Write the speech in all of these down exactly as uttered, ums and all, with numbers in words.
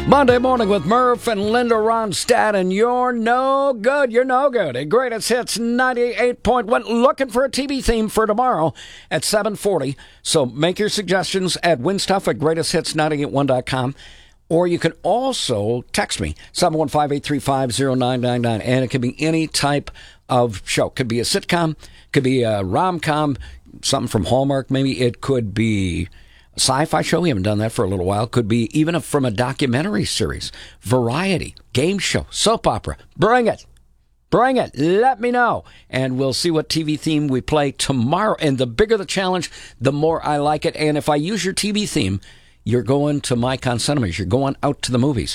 Monday morning with Murph and Linda Ronstadt, and you're no good. You're no good. At Greatest Hits ninety-eight point one, looking for a T V theme for tomorrow at seven forty. So make your suggestions at winstuff at greatest hits nine eight one dot com. Or you can also text me, seven one five, eight three five, zero nine nine nine. And it can be any type of show. Could be a sitcom, could be a rom-com, something from Hallmark maybe. It could be a sci-fi show. We haven't done that for a little while. Could be even a, from a documentary series, variety, game show, soap opera. Bring it. Bring it. Let me know. And we'll see what T V theme we play tomorrow. And the bigger the challenge, the more I like it. And if I use your T V theme, you're going to Micon Cinemas. You're going out to the movies.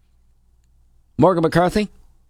Morgan McCarthy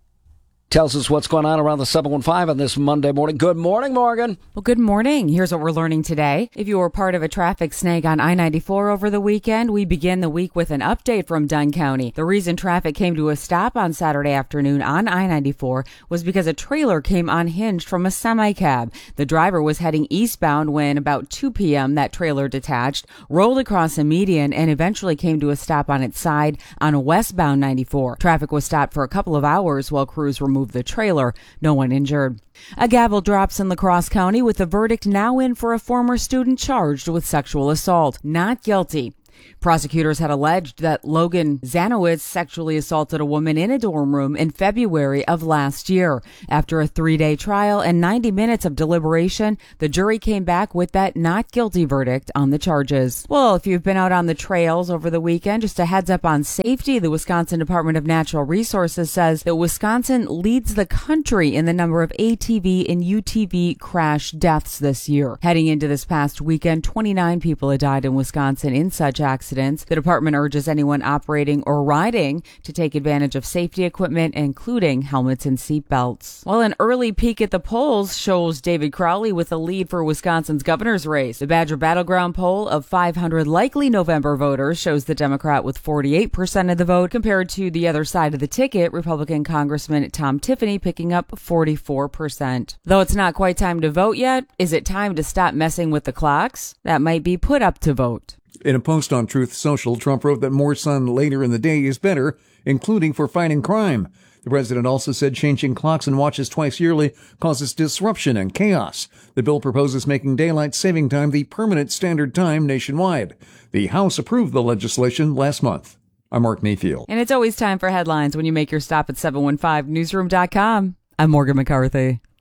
tells us what's going on around the seven one five on this Monday morning. Good morning, Morgan. Well, good morning. Here's what we're learning today. If you were part of a traffic snag on I ninety-four over the weekend, we begin the week with an update from Dunn County. The reason traffic came to a stop on Saturday afternoon on I ninety-four was because a trailer came unhinged from a semi-cab. The driver was heading eastbound when about two p.m. that trailer detached, rolled across a median, and eventually came to a stop on its side on a westbound ninety-four. Traffic was stopped for a couple of hours while crews removed the trailer. No one injured. A gavel drops in La Crosse County with the verdict now in for a former student charged with sexual assault. Not guilty. Prosecutors had alleged that Logan Zanowitz sexually assaulted a woman in a dorm room in February of last year. After a three-day trial and ninety minutes of deliberation, the jury came back with that not guilty verdict on the charges. Well, if you've been out on the trails over the weekend, just a heads up on safety. The Wisconsin Department of Natural Resources says that Wisconsin leads the country in the number of A T V and U T V crash deaths this year. Heading into this past weekend, twenty-nine people had died in Wisconsin in such accidents. The department urges anyone operating or riding to take advantage of safety equipment, including helmets and seatbelts. Well, an early peek at the polls shows David Crowley with a lead for Wisconsin's governor's race. The Badger Battleground poll of five hundred likely November voters shows the Democrat with forty-eight percent of the vote, compared to the other side of the ticket, Republican Congressman Tom Tiffany picking up forty-four percent. Though it's not quite time to vote yet, is it time to stop messing with the clocks? That might be put up to vote. In a post on Truth Social, Trump wrote that more sun later in the day is better, including for fighting crime. The president also said changing clocks and watches twice yearly causes disruption and chaos. The bill proposes making daylight saving time the permanent standard time nationwide. The House approved the legislation last month. I'm Mark Mayfield. And it's always time for headlines when you make your stop at seven one five newsroom dot com. I'm Morgan McCarthy.